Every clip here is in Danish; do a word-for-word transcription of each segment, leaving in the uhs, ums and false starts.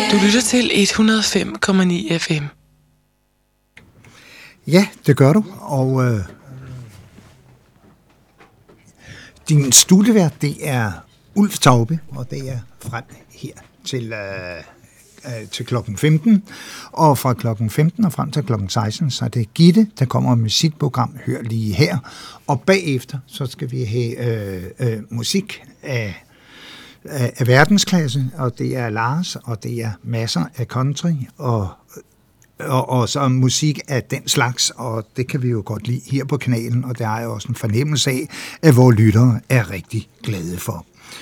Du lytter til et hundrede og fem komma ni F M. Ja, det gør du, og øh, din studievært, det er Ulf Taube, og det er frem her til, øh, øh, til klokken femten, og fra klokken femten og frem til klokken seksten, så er det Gitte, der kommer med sit program Hør lige her, og bagefter, så skal vi have øh, øh, musik af af, af verdensklasse, og det er Lars, og det er masser af country, og Og, og så musik af den slags, og det kan vi jo godt lide her på kanalen, og der er jo også en fornemmelse af, at vores lyttere er rigtig glade for.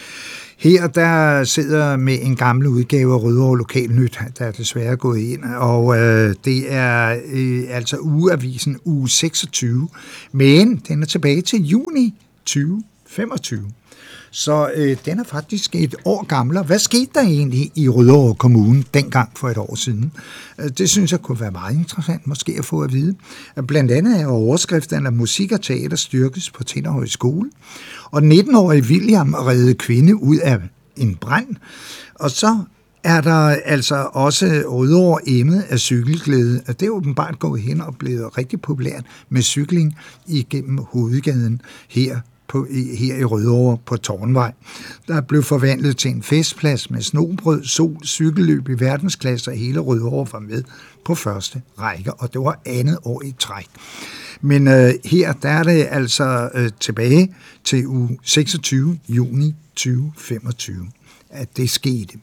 Her der sidder med en gammel udgave af Rødovre Lokalnyt, der er desværre gået ind, og øh, det er øh, altså ugeavisen uge seksogtyve, men den er tilbage til juni tyve femogtyve. Så øh, den er faktisk et år gammel. Hvad skete der egentlig i Rødovre Kommune dengang for et år siden? Det synes jeg kunne være meget interessant måske at få at vide. Blandt andet er overskrifterne, at musik og teater styrkes på Tinderhøj Skole, og nitten-årige William reddede kvinde ud af en brand, og så er der altså også Rødovre emmet af cykelglæde. Det er åbenbart gået hen og blevet rigtig populært med cykling igennem hovedgaden her På, her i Rødovre på Tårnvej. Der blev forvandlet til en festplads med snobrød, sol, cykelløb i verdensklasse, og hele Rødovre var med på første række, og det var andet år i træk. Men øh, her der er det altså øh, tilbage til uge seksogtyve juni tyve femogtyve, at det skete.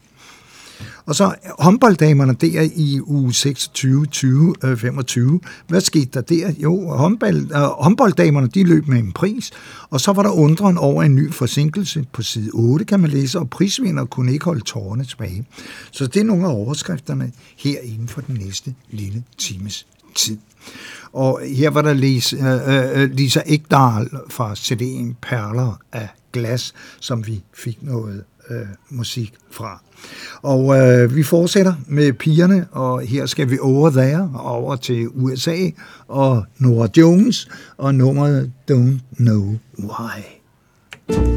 Og så håndbolddamerne der i uge seksogtyve tyve femogtyve. Hvad skete der der? Jo, håndbold, øh, håndbolddamerne de løb med en pris, og så var der undren over en ny forsinkelse. På side otte kan man læse, og prisvinder kunne ikke holde tårerne tilbage. Så det er nogle af overskrifterne her inden for den næste lille times tid. Og her var der Lisa, øh, Lisa Ekdahl fra C D'en Perler af Glas, som vi fik noget øh, musik fra. Og øh, vi fortsætter med pigerne, og her skal vi over there, over til U S A, og Norah Jones, og nummeret Don't Know Why.